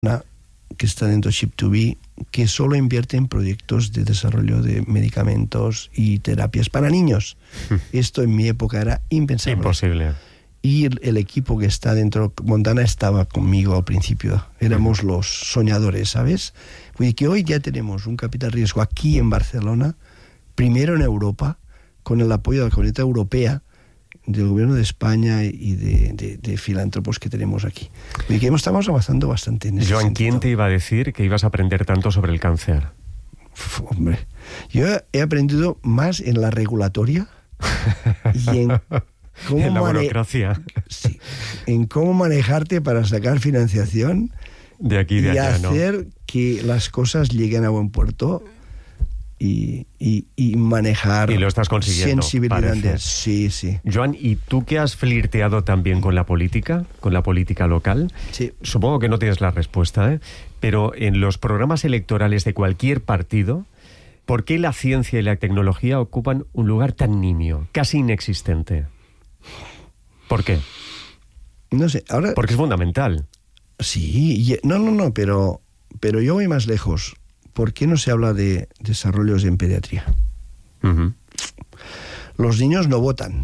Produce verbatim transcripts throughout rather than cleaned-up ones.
una que está dentro de Ship to Be, que solo invierte en proyectos de desarrollo de medicamentos y terapias para niños. Esto en mi época era impensable. Imposible. Y el, el equipo que está dentro, Montana estaba conmigo al principio. Éramos uh-huh. los soñadores, ¿sabes? Y que hoy ya tenemos un capital riesgo aquí en Barcelona, primero en Europa, con el apoyo de la Comunidad Europea, del gobierno de España y de, de, de filántropos que tenemos aquí. Y que estamos avanzando bastante en ese Joan, sentido. ¿quién te iba a decir que ibas a aprender tanto sobre el cáncer? Uf, hombre, yo he aprendido más en la regulatoria y en cómo en la mane- burocracia. Sí, en cómo manejarte para sacar financiación de aquí y de y allá, hacer ¿no? que las cosas lleguen a buen puerto. Y, y, y manejar y lo estás consiguiendo, sensibilidades. Sí, sí. Joan, ¿y tú que has flirteado también con la política, con la política local? Sí. Supongo que no tienes la respuesta, ¿eh? Pero en los programas electorales de cualquier partido, ¿por qué la ciencia y la tecnología ocupan un lugar tan nimio, casi inexistente? ¿Por qué? No sé, ahora... Porque es fundamental. Sí, y, no, no, no, pero, pero yo voy más lejos. ¿Por qué no se habla de desarrollos en pediatría? Uh-huh. Los niños no votan.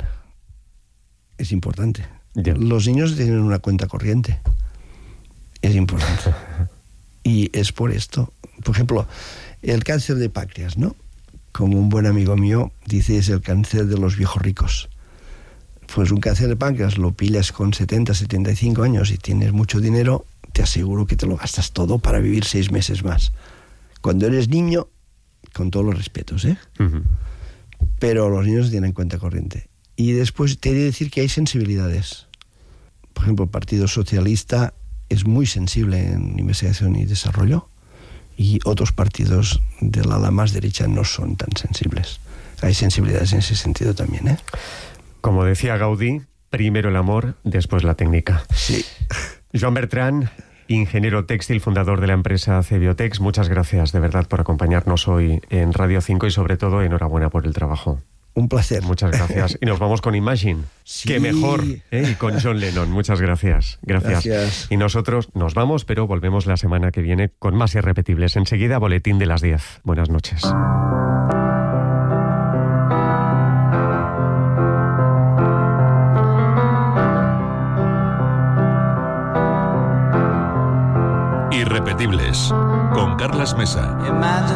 Es importante. Yeah. Los niños tienen una cuenta corriente. Es importante. Y es por esto. Por ejemplo, el cáncer de páncreas, ¿no? Como un buen amigo mío dice, es el cáncer de los viejos ricos. Pues un cáncer de páncreas lo pillas con setenta, setenta y cinco años y tienes mucho dinero, te aseguro que te lo gastas todo para vivir seis meses más. Cuando eres niño, con todos los respetos, ¿eh? Uh-huh. Pero los niños tienen cuenta corriente. Y después te he de decir que hay sensibilidades. Por ejemplo, el Partido Socialista es muy sensible en investigación y desarrollo, y otros partidos del ala más derecha no son tan sensibles. Hay sensibilidades en ese sentido también, ¿eh? Como decía Gaudí, primero el amor, después la técnica. Sí. Joan Bertran, ingeniero textil, fundador de la empresa Cebiotex, muchas gracias de verdad por acompañarnos hoy en Radio cinco y sobre todo enhorabuena por el trabajo. Un placer. Muchas gracias. Y nos vamos con Imagine. Sí. ¡Qué mejor! ¿eh? Y con John Lennon. Muchas gracias. gracias. Gracias. Y nosotros nos vamos, pero volvemos la semana que viene con más irrepetibles. Enseguida, boletín de las diez. Buenas noches. Irrepetibles, con Carlas Mesa.